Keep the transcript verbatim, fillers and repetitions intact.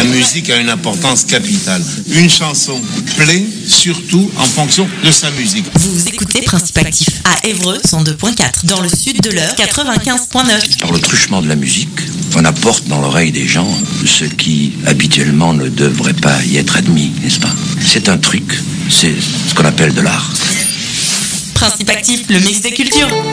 La musique a une importance capitale. Une chanson plaît surtout en fonction de sa musique. Vous écoutez Principe Actif à Évreux cent deux point quatre, dans le sud de l'Eure quatre-vingt-quinze point neuf. Par le truchement de la musique, on apporte dans l'oreille des gens ce qui habituellement ne devrait pas y être admis, n'est-ce pas? C'est un truc, c'est ce qu'on appelle de l'art. Principe Actif, le mix des cultures.